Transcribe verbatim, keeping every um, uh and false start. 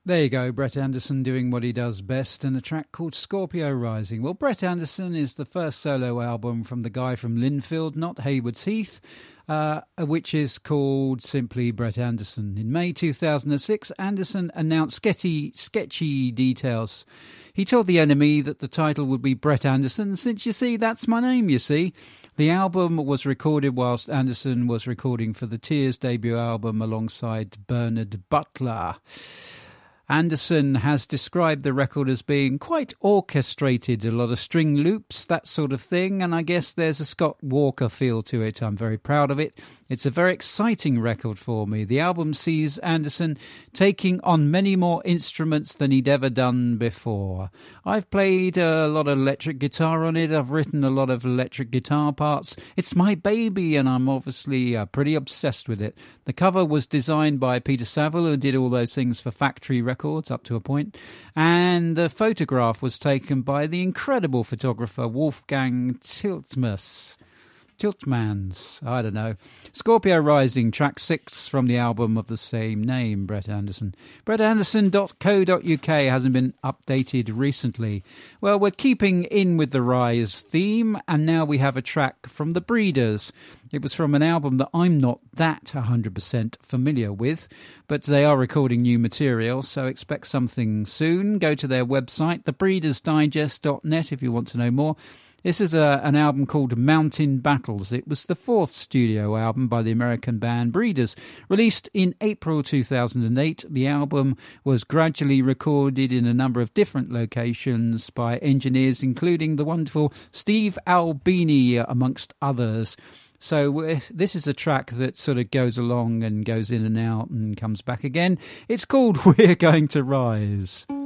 There you go, Brett Anderson doing what he does best, and a track called Scorpio Rising. Well, Brett Anderson is the first solo album from the guy from Linfield, not Haywards Heath, uh, which is called simply Brett Anderson. In May two thousand six, Anderson announced sketchy, sketchy details. He told The Enemy that the title would be Brett Anderson, since, you see, that's my name, you see. The album was recorded whilst Anderson was recording for the Tears debut album alongside Bernard Butler. Anderson has described the record as being quite orchestrated, a lot of string loops, that sort of thing, and I guess there's a Scott Walker feel to it. I'm very proud of it. It's a very exciting record for me. The album sees Anderson taking on many more instruments than he'd ever done before. I've played a lot of electric guitar on it. I've written a lot of electric guitar parts. It's my baby, and I'm obviously uh, pretty obsessed with it. The cover was designed by Peter Saville, who did all those things for Factory Records. Records up to a point, and the photograph was taken by the incredible photographer Wolfgang Tiltmas. Tiltmans, I don't know. Scorpio Rising, track six from the album of the same name, Brett Anderson. brett anderson dot co dot uk hasn't been updated recently. Well, we're keeping in with the Rise theme, and now we have a track from The Breeders. It was from an album that I'm not that one hundred percent familiar with, but they are recording new material, so expect something soon. Go to their website, the breeders digest dot net, if you want to know more. This is a, an album called Mountain Battles. It was the fourth studio album by the American band Breeders. Released in April two thousand eight, the album was gradually recorded in a number of different locations by engineers, including the wonderful Steve Albini, amongst others. So this is a track that sort of goes along and goes in and out and comes back again. It's called We're Going to Rise.